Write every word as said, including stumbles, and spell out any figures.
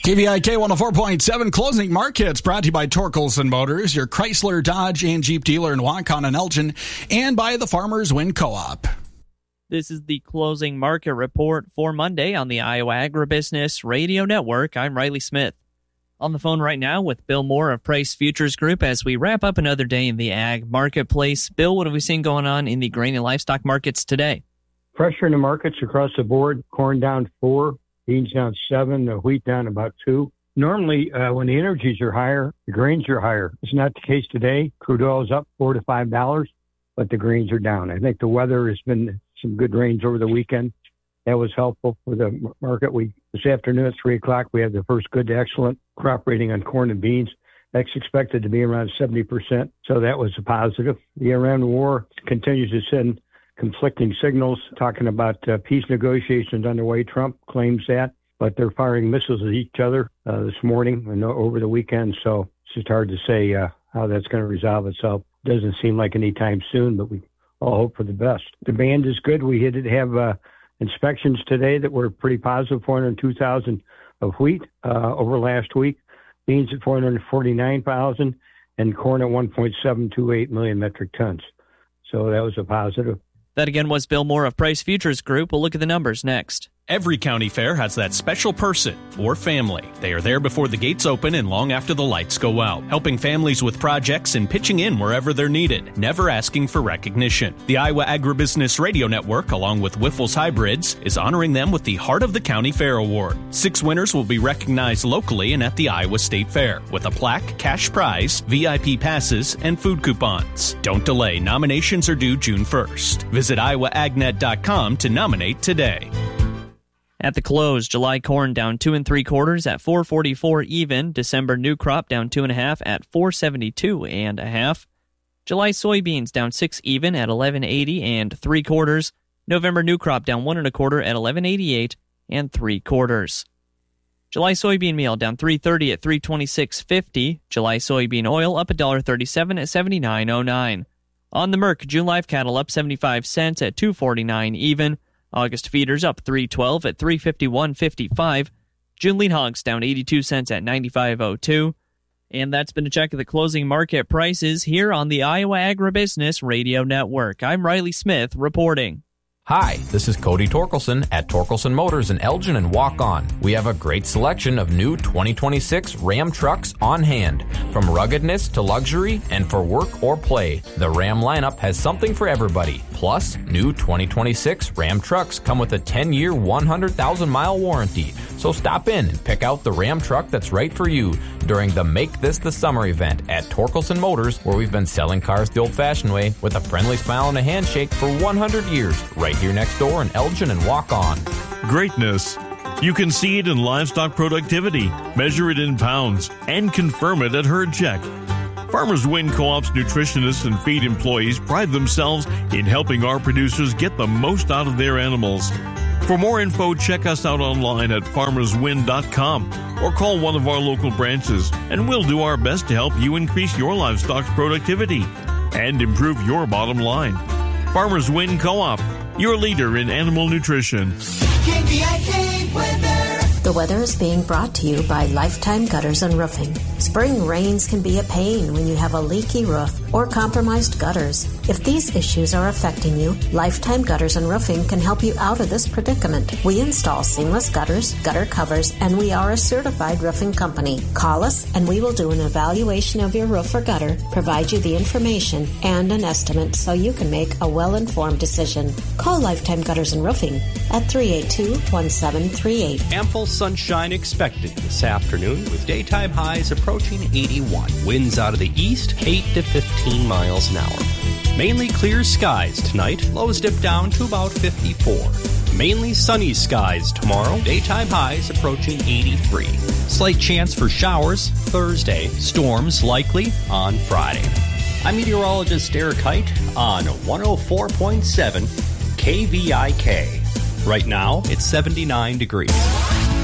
K V I K one oh four point seven Closing Markets brought to you by Torkelson Motors, your Chrysler, Dodge, and Jeep dealer in Waukegan and Elgin, and by the Farmers Wind Co-op. This is the Closing Market Report for Monday on the Iowa Agribusiness Radio Network. I'm Riley Smith. On the phone right now with Bill Moore of Price Futures Group as we wrap up another day in the ag marketplace. Bill, what have we seen going on in the grain and livestock markets today? Pressure in the markets across the board. Corn down four. Beans down seven, the wheat down about two. Normally, uh, when the energies are higher, the grains are higher. It's not the case today. Crude oil is up four to five dollars, but the grains are down. I think the weather has been some good rains over the weekend. That was helpful for the market. We this afternoon at three o'clock, we had the first good to excellent crop rating on corn and beans. That's expected to be around seventy percent, so that was a positive. The Iran war continues to send conflicting signals, talking about uh, peace negotiations underway. Trump claims that, but they're firing missiles at each other uh, this morning and over the weekend. So it's just hard to say uh, how that's going to resolve itself. Doesn't seem like any time soon, but we all hope for the best. Demand is good. We did have uh, inspections today that were pretty positive, four hundred two thousand of wheat uh, over last week, beans at four hundred forty-nine thousand, and corn at one point seven two eight million metric tons. So that was a positive. That again was Bill Moore of Price Futures Group. We'll look at the numbers next. Every county fair has that special person or family. They are there before the gates open and long after the lights go out, helping families with projects and pitching in wherever they're needed, never asking for recognition. The Iowa Agribusiness Radio Network, along with Wyffels Hybrids, is honoring them with the Heart of the County Fair Award. Six winners will be recognized locally and at the Iowa State Fair, with a plaque, cash prize, V I P passes, and food coupons. Don't delay. Nominations are due June first. Visit iowa ag net dot com to nominate today. At the close, July corn down two and three quarters at four forty-four even. December new crop down two and a half at four seventy-two and a half. July soybeans down six even at eleven eighty and three quarters. November new crop down one and a quarter at eleven eighty-eight and three quarters. July soybean meal down three thirty at three twenty-six fifty. July soybean oil up one dollar thirty-seven at seventy-nine oh nine. On the Merc, June live cattle up seventy-five cents at two forty-nine even. August feeders up three twelve at three fifty-one fifty-five. June lean hogs down eighty-two cents at ninety-five oh two. And that's been a check of the closing market prices here on the Iowa Agribusiness Radio Network. I'm Riley Smith reporting. Hi, this is Cody Torkelson at Torkelson Motors in Elgin and Waukegan. We have a great selection of new twenty twenty-six Ram trucks on hand. From ruggedness to luxury and for work or play, the Ram lineup has something for everybody. Plus, new twenty twenty-six Ram trucks come with a ten-year, one hundred thousand mile warranty. So stop in and pick out the Ram truck that's right for you during the Make This the Summer event at Torkelson Motors, where we've been selling cars the old-fashioned way with a friendly smile and a handshake for one hundred years, right here next door in Elgin and Waukegan. Greatness. You can see it in livestock productivity, measure it in pounds, and confirm it at Herd Check. Farmers Wind Co-op's nutritionists and feed employees pride themselves in helping our producers get the most out of their animals. For more info, check us out online at farmers wind dot com or call one of our local branches, and we'll do our best to help you increase your livestock's productivity and improve your bottom line. Farmers Wind Co-op, your leader in animal nutrition. K V I K weather. The weather is being brought to you by Lifetime Gutters and Roofing. Spring rains can be a pain when you have a leaky roof or compromised gutters. If these issues are affecting you, Lifetime Gutters and Roofing can help you out of this predicament. We install seamless gutters, gutter covers, and we are a certified roofing company. Call us and we will do an evaluation of your roof or gutter, provide you the information and an estimate so you can make a well-informed decision. Call Lifetime Gutters and Roofing at three eight two, one seven three eight. Ample sunshine expected this afternoon with daytime highs approaching eighty-one. Winds out of the east, eight to fifteen miles an hour. Mainly clear skies tonight. Lows dip down to about fifty-four. Mainly sunny skies tomorrow. Daytime highs approaching eighty-three. Slight chance for showers Thursday. Storms likely on Friday. I'm meteorologist Eric Height on one oh four point seven K V I K. Right now, it's seventy-nine degrees.